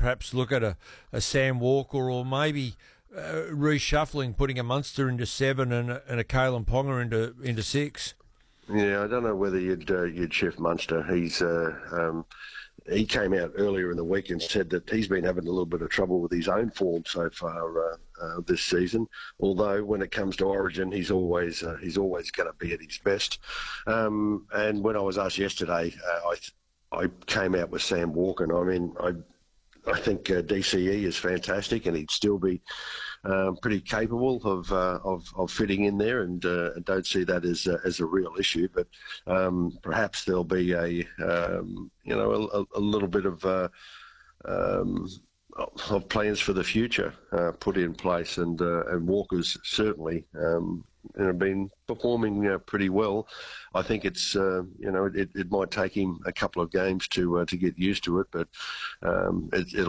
perhaps look at a Sam Walker, or maybe reshuffling, putting a Munster into 7 and a Kalen Ponga into 6. Yeah, I don't know whether you'd shift Munster. He came out earlier in the week and said that he's been having a little bit of trouble with his own form so far this season. Although when it comes to Origin, he's always going to be at his best. And when I was asked yesterday, I came out with Sam Walker. I mean, I think DCE is fantastic, and he'd still be pretty capable of fitting in there, and don't see that as a real issue. But perhaps there'll be a little bit of plans for the future put in place, and Walker's certainly been performing pretty well. I think it's it might take him a couple of games to get used to it, but it'll